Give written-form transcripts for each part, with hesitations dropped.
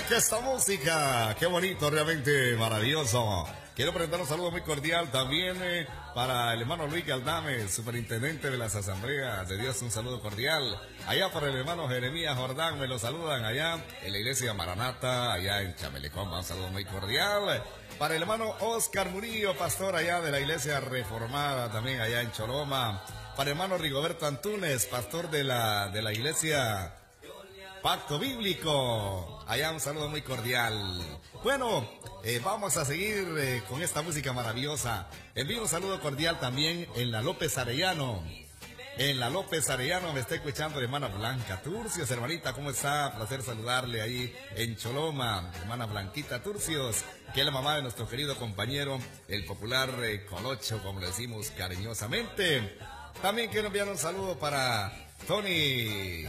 música, esta música. Qué bonito, realmente maravilloso. Quiero presentar un saludo muy cordial también para el hermano Luis Galdame, superintendente de las asambleas de Dios. Un saludo cordial. Allá para el hermano Jeremías Jordán, me lo saludan allá en la iglesia Maranata, allá en Chamelecón. Un saludo muy cordial. Para el hermano Oscar Murillo, pastor allá de la iglesia reformada, también allá en Choloma. Para el hermano Rigoberto Antunes, pastor de la iglesia Pacto Bíblico. Allá un saludo muy cordial. Bueno, vamos a seguir con esta música maravillosa. Envío un saludo cordial también en la López Arellano. En la López Arellano me está escuchando la hermana Blanca Turcios. Hermanita, ¿cómo está? Placer saludarle ahí en Choloma. Hermana Blanquita Turcios, que es la mamá de nuestro querido compañero, el popular Colocho, como le decimos cariñosamente. También quiero enviar un saludo para Tony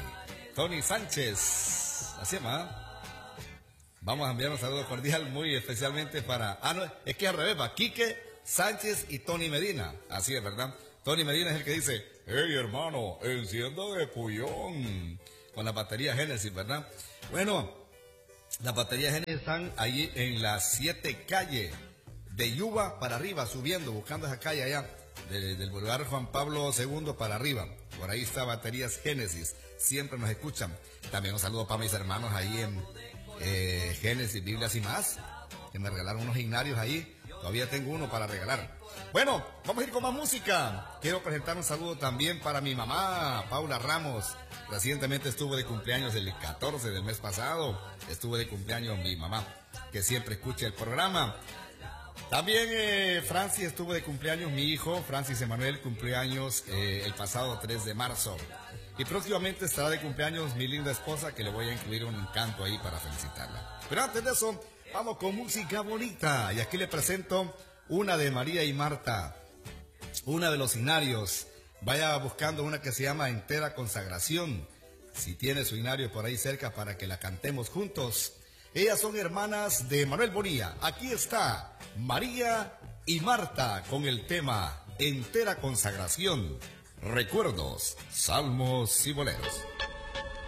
Sánchez, así llama. Vamos a enviar un saludo cordial muy especialmente para... no, es que al revés, va Quique Sánchez y Tony Medina. Así es, ¿verdad? Tony Medina es el que dice, hey hermano, encienda de puyón. Con la batería Génesis, ¿verdad? Bueno, las baterías Génesis están ahí en las 7 calles de Yuba para arriba, subiendo, buscando esa calle allá, del Boulevard Juan Pablo II para arriba. Por ahí está Baterías Génesis. Siempre nos escuchan. También un saludo para mis hermanos ahí en Génesis, Biblias y más, que me regalaron unos hignarios ahí. Todavía tengo uno para regalar. Bueno, vamos a ir con más música. Quiero presentar un saludo también para mi mamá, Paula Ramos. Recientemente estuvo de cumpleaños el 14 del mes pasado. Estuvo de cumpleaños mi mamá, que siempre escucha el programa. También Francis estuvo de cumpleaños, mi hijo Francis Emanuel cumpleaños el pasado 3 de marzo. Y próximamente estará de cumpleaños mi linda esposa, que le voy a incluir un canto ahí para felicitarla. Pero antes de eso, vamos con música bonita. Y aquí le presento una de María y Marta, una de los hignarios. Vaya buscando una que se llama Entera Consagración. Si tiene su hignario por ahí cerca para que la cantemos juntos. Ellas son hermanas de Manuel Bonilla. Aquí está María y Marta con el tema Entera Consagración. Recuerdos, salmos y boleros.